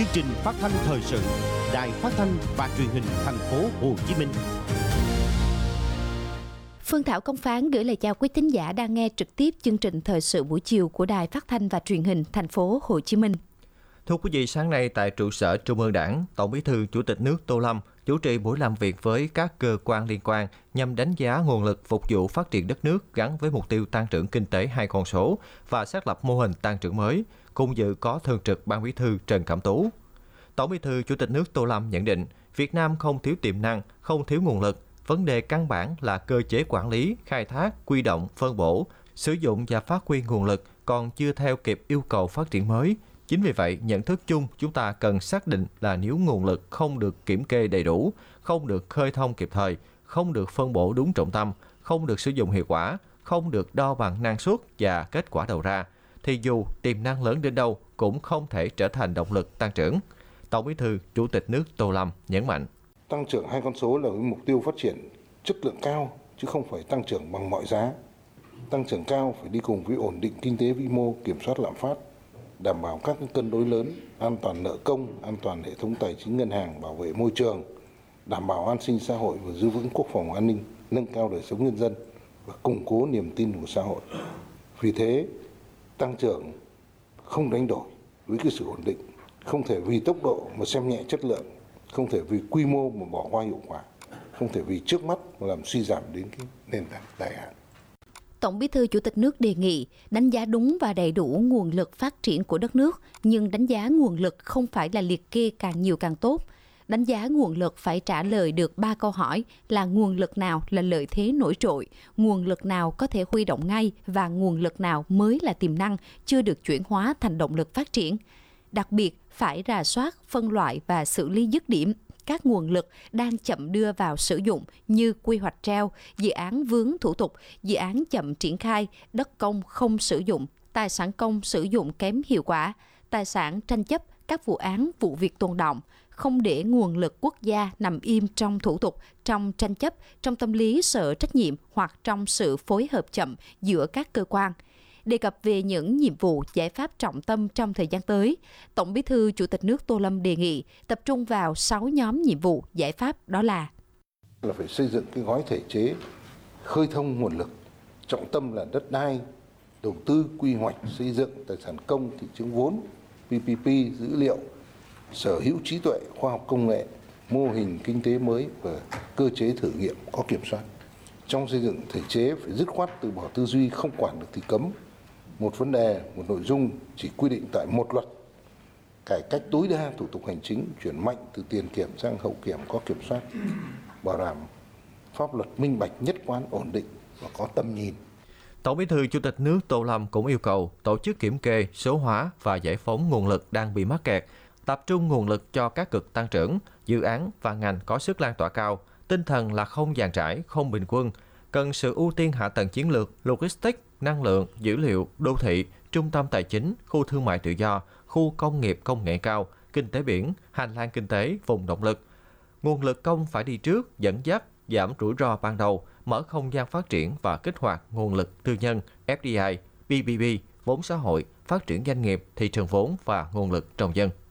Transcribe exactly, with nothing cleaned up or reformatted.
chương trình phát thanh thời sự Đài Phát thanh và Truyền hình Thành phố Hồ Chí Minh. Phương Thảo Công Phán gửi lời chào quý thính giả đang nghe trực tiếp chương trình thời sự buổi chiều của Đài Phát thanh và Truyền hình Thành phố Hồ Chí Minh. Thưa quý vị, sáng nay tại trụ sở Trung ương Đảng, Tổng Bí thư Chủ tịch nước Tô Lâm chủ trì buổi làm việc với các cơ quan liên quan nhằm đánh giá nguồn lực phục vụ phát triển đất nước gắn với mục tiêu tăng trưởng kinh tế hai con số và xác lập mô hình tăng trưởng mới. Cùng dự có Thường trực Ban Bí thư Trần Cẩm Tú. Tổng Bí thư Chủ tịch nước Tô Lâm nhận định, Việt Nam không thiếu tiềm năng, không thiếu nguồn lực. Vấn đề căn bản là cơ chế quản lý, khai thác, quy động, phân bổ, sử dụng và phát huy nguồn lực còn chưa theo kịp yêu cầu phát triển mới. Chính vì vậy, nhận thức chung chúng ta cần xác định là nếu nguồn lực không được kiểm kê đầy đủ, không được khơi thông kịp thời, không được phân bổ đúng trọng tâm, không được sử dụng hiệu quả, không được đo bằng năng suất và kết quả đầu ra, thì dù tiềm năng lớn đến đâu cũng không thể trở thành động lực tăng trưởng. Tổng Bí thư Chủ tịch nước Tô Lâm nhấn mạnh. Tăng trưởng hai con số là với mục tiêu phát triển chất lượng cao, chứ không phải tăng trưởng bằng mọi giá. Tăng trưởng cao phải đi cùng với ổn định kinh tế vĩ mô, kiểm soát lạm phát, đảm bảo các cân đối lớn, an toàn nợ công, an toàn hệ thống tài chính ngân hàng, bảo vệ môi trường, đảm bảo an sinh xã hội và giữ vững quốc phòng an ninh, nâng cao đời sống nhân dân và củng cố niềm tin của xã hội. Vì thế, tăng trưởng không đánh đổi với cái sự ổn định, không thể vì tốc độ mà xem nhẹ chất lượng, không thể vì quy mô mà bỏ qua hiệu quả, không thể vì trước mắt mà làm suy giảm đến cái nền tảng dài hạn. Tổng Bí thư Chủ tịch nước đề nghị đánh giá đúng và đầy đủ nguồn lực phát triển của đất nước, nhưng đánh giá nguồn lực không phải là liệt kê càng nhiều càng tốt. Đánh giá nguồn lực phải trả lời được ba câu hỏi là nguồn lực nào là lợi thế nổi trội, nguồn lực nào có thể huy động ngay và nguồn lực nào mới là tiềm năng chưa được chuyển hóa thành động lực phát triển. Đặc biệt, phải rà soát, phân loại và xử lý dứt điểm các nguồn lực đang chậm đưa vào sử dụng như quy hoạch treo, dự án vướng thủ tục, dự án chậm triển khai, đất công không sử dụng, tài sản công sử dụng kém hiệu quả, tài sản tranh chấp, các vụ án, vụ việc tồn đọng, không để nguồn lực quốc gia nằm im trong thủ tục, trong tranh chấp, trong tâm lý sợ trách nhiệm hoặc trong sự phối hợp chậm giữa các cơ quan. Đề cập về những nhiệm vụ, giải pháp trọng tâm trong thời gian tới, Tổng Bí thư Chủ tịch nước Tô Lâm đề nghị tập trung vào sáu nhóm nhiệm vụ, giải pháp đó là là phải xây dựng cái gói thể chế khơi thông nguồn lực, trọng tâm là đất đai, đầu tư, quy hoạch, xây dựng, tài sản công, thị trường vốn, pê pê pê, dữ liệu, sở hữu trí tuệ, khoa học công nghệ, mô hình kinh tế mới và cơ chế thử nghiệm có kiểm soát. Trong xây dựng thể chế phải dứt khoát từ bỏ tư duy không quản được thì cấm. Một vấn đề, một nội dung chỉ quy định tại một luật. Cải cách tối đa thủ tục hành chính, chuyển mạnh từ tiền kiểm sang hậu kiểm có kiểm soát, bảo đảm pháp luật minh bạch, nhất quán, ổn định và có tầm nhìn. Tổng Bí thư Chủ tịch nước Tô Lâm cũng yêu cầu tổ chức kiểm kê, số hóa và giải phóng nguồn lực đang bị mắc kẹt, tập trung nguồn lực cho các cực tăng trưởng, dự án và ngành có sức lan tỏa cao, tinh thần là không dàn trải, không bình quân, cần sự ưu tiên hạ tầng chiến lược, logistics, năng lượng, dữ liệu, đô thị, trung tâm tài chính, khu thương mại tự do, khu công nghiệp công nghệ cao, kinh tế biển, hành lang kinh tế, vùng động lực. Nguồn lực công phải đi trước, dẫn dắt, giảm rủi ro ban đầu, mở không gian phát triển và kích hoạt nguồn lực tư nhân, ép đê i, pê pê pê, vốn xã hội, phát triển doanh nghiệp, thị trường vốn và nguồn lực trong dân.